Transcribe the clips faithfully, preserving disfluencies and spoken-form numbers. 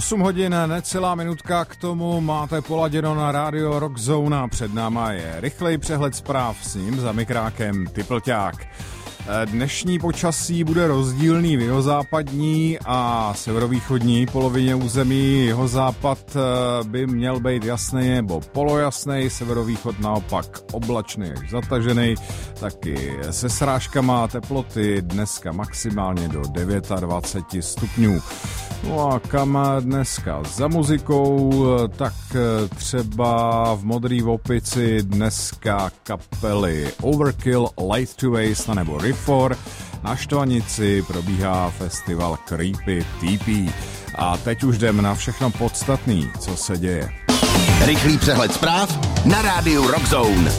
osm hodin, necelá minutka k tomu máte poladěno na rádio Rock Zone a před náma je rychlej přehled zpráv, s ním za mikrákem Typlťák. Dnešní počasí bude rozdílný v jihozápadní a severovýchodní polovině území. Jihozápad by měl být jasný nebo polojasný, severovýchod naopak oblačný až zatažený, taky se srážkama, teploty dneska maximálně do dvacet devět stupňů. No a kam dneska za muzikou, tak třeba v Modrý Opici dneska kapely Overkill, Light to Waste nebo Rifor. Na Štvanici probíhá festival Creepy T P. A teď už jdem na všechno podstatný, co se děje. Rychlý přehled zpráv na rádiu Rock Zone.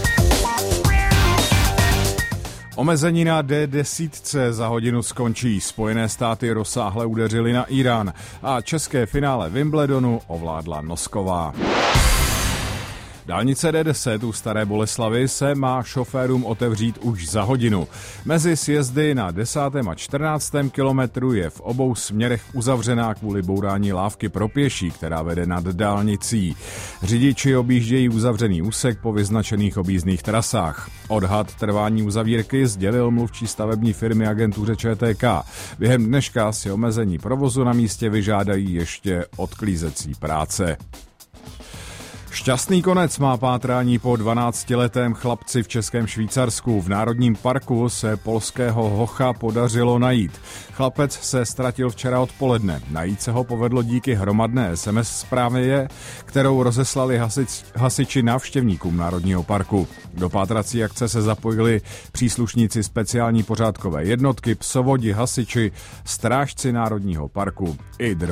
Omezení na D deset za hodinu skončí. Spojené státy rozsáhle udeřily na Irán a české finále Wimbledonu ovládla Nosková. Dálnice D deset u Staré Boleslavi se má šoférům otevřít už za hodinu. Mezi sjezdy na desátém a čtrnáctém kilometru je v obou směrech uzavřená kvůli bourání lávky pro pěší, která vede nad dálnicí. Řidiči objíždějí uzavřený úsek po vyznačených objízdných trasách. Odhad trvání uzavírky sdělil mluvčí stavební firmy agentuře Č T K. Během dneška si omezení provozu na místě vyžádají ještě odklízecí práce. Šťastný konec má pátrání po dvanáctiletém chlapci v Českém Švýcarsku. V Národním parku se polského hocha podařilo najít. Chlapec se ztratil včera odpoledne. Najít se ho povedlo díky hromadné es em es zprávě, kterou rozeslali hasič, hasiči návštěvníkům Národního parku. Do pátrací akce se zapojili příslušníci speciální pořádkové jednotky, psovodi, hasiči, strážci Národního parku i dro-